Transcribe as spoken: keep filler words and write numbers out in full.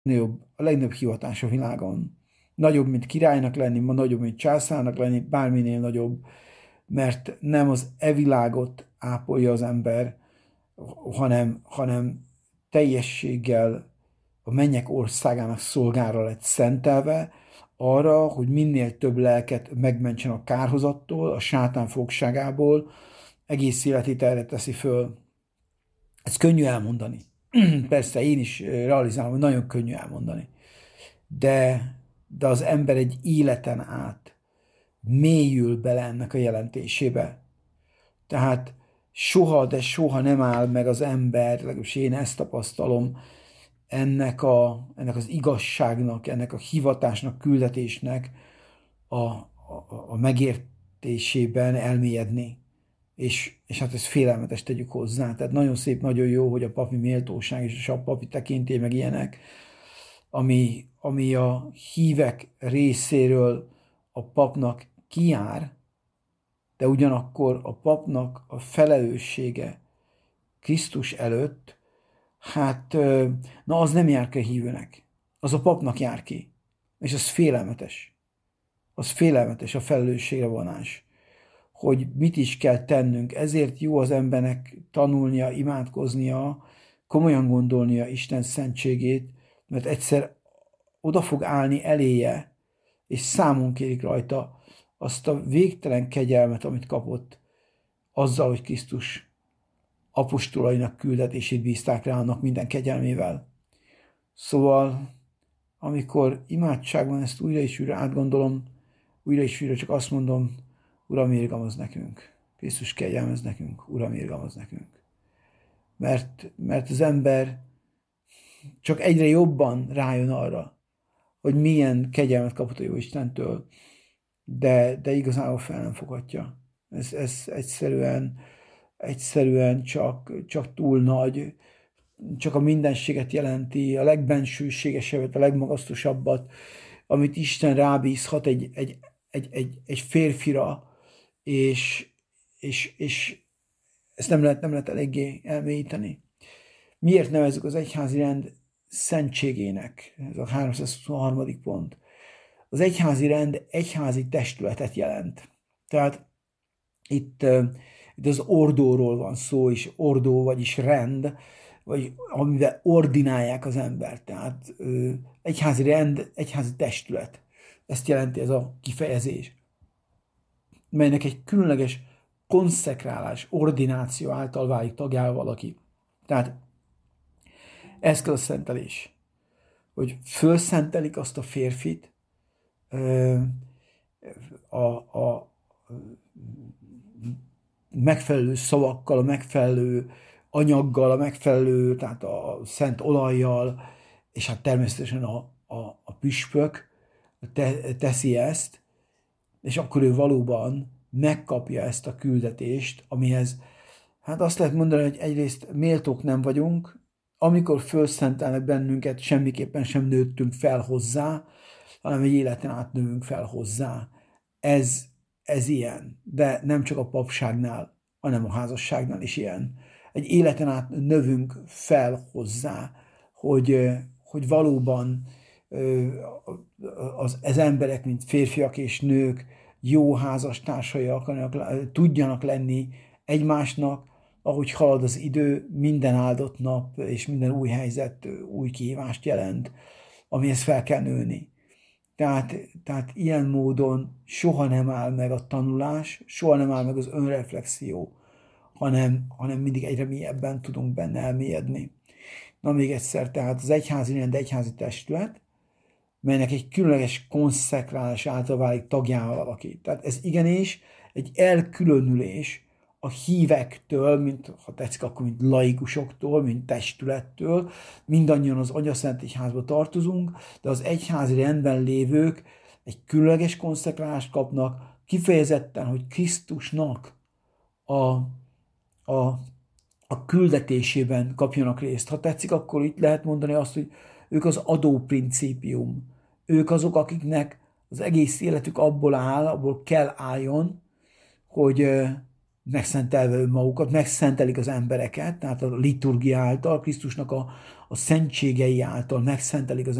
legnagyobb, a legnagyobb hivatás a világon. Nagyobb, mint királynak lenni, ma nagyobb, mint császárnak lenni, bárminél nagyobb, mert nem az e világot ápolja az ember, hanem, hanem teljességgel a mennyek országának szolgára lett szentelve, arra, hogy minél több lelket megmentsen a kárhozattól, a sátán fogságából, egész életét erre teszi föl. Ez könnyű elmondani. Persze én is realizálom, hogy nagyon könnyű elmondani. De, de az ember egy életen át mélyül bele ennek a jelentésébe. Tehát soha, de soha nem áll meg az ember, legalábbis én ezt tapasztalom, ennek, a, ennek az igazságnak, ennek a hivatásnak, küldetésnek a, a, a megértésében elmélyedni. És, és hát ez félelmetes, tegyük hozzá. Tehát nagyon szép, nagyon jó, hogy a papi méltóság és a papi tekintély meg ilyenek, ami, ami a hívek részéről a papnak kijár, de ugyanakkor a papnak a felelőssége Krisztus előtt, hát na az nem jár ki a hívőnek. Az a papnak jár ki. És az félelmetes. Az félelmetes a felelősségre vonás. Hogy mit is kell tennünk. Ezért jó az embernek tanulnia, imádkoznia, komolyan gondolnia Isten szentségét, mert egyszer oda fog állni eléje, és számon kérik rajta azt a végtelen kegyelmet, amit kapott, azzal, hogy Krisztus apostolainak küldetését bízták rá annak minden kegyelmével. Szóval, amikor imádságban ezt újra és újra átgondolom, újra és újra csak azt mondom, Uram, irgalmaz nekünk. Krisztus kegyelmez nekünk. Uram, irgalmaz nekünk. Mert, mert az ember csak egyre jobban rájön arra, hogy milyen kegyelmet kapott a Jóistentől, de, de igazából fel nem fogadja. Ez, ez egyszerűen, egyszerűen csak, csak túl nagy, csak a mindenséget jelenti, a legbensőségesebbet, a legmagasztosabbat, amit Isten rábízhat egy, egy, egy, egy, egy férfira, és, és, és ezt nem lehet, nem lehet eléggé elmélyíteni. Miért nevezzük az egyházi rend szentségének? Ez a háromszázhuszonharmadik pont. Az egyházi rend egyházi testületet jelent. Tehát itt, itt az ordóról van szó, és ordó, vagyis rend, vagy amivel ordinálják az embert. Tehát egyházi rend, egyházi testület. Ezt jelenti ez a kifejezés, melynek egy különleges konszekrálás, ordináció által válik tagjává valaki. Tehát ez kell a szentelés, hogy fölszentelik azt a férfit a, a megfelelő szavakkal, a megfelelő anyaggal, a megfelelő, tehát a szent olajjal, és hát természetesen a, a, a püspök te, teszi ezt, és akkor ő valóban megkapja ezt a küldetést, amihez, hát azt lehet mondani, hogy egyrészt méltók nem vagyunk, amikor fölszentelnek bennünket, semmiképpen sem nőttünk fel hozzá, hanem egy életen át növünk fel hozzá. Ez, ez ilyen, de nem csak a papságnál, hanem a házasságnál is ilyen. Egy életen át növünk fel hozzá, hogy, hogy valóban az, az emberek, mint férfiak és nők, jó házastársai akarnak, tudjanak lenni egymásnak, ahogy halad az idő, minden áldott nap és minden új helyzet új kihívást jelent, amihez fel kell nőni. Tehát, tehát ilyen módon soha nem áll meg a tanulás, soha nem áll meg az önreflexió, hanem, hanem mindig egyre mélyebben tudunk benne elmélyedni. Na még egyszer, tehát az egyházi rend egyházi testület, melynek egy különleges konszekrálás által válik tagjával valaki. Tehát ez igenis egy elkülönülés a hívektől, mint, ha tetszik, akkor mint laikusoktól, mint testülettől. Mindannyian az Atyaszent Egyházba tartozunk, de az egyházi rendben lévők egy különleges konszekrálást kapnak, kifejezetten, hogy Krisztusnak a, a, a küldetésében kapjanak részt. Ha tetszik, akkor itt lehet mondani azt, hogy ők az adóprincípium. Ők azok, akiknek az egész életük abból áll, abból kell álljon, hogy, megszentelve önmagukat, megszentelik az embereket, tehát a liturgia által, Krisztusnak a, a szentségei által megszentelik az